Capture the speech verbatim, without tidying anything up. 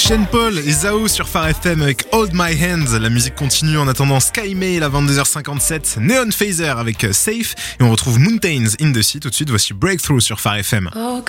Sean Paul et Zao sur Phare F M avec Hold My Hands. La musique continue en attendant Sky Mail à vingt-deux heures cinquante-sept, Neon Phaser avec Safe et on retrouve Mountains in the Sea. Tout de suite, voici Breakthrough sur Phare F M.